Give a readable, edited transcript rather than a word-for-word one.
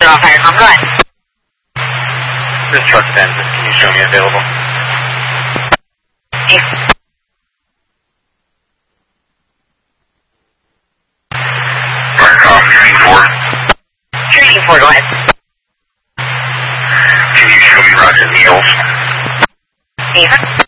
all Firecom, go ahead. This truck stand, can you show me available? Yeah. Firecom, Training 4. Training 4, go ahead. Can you show me Roger Neals? Yeah.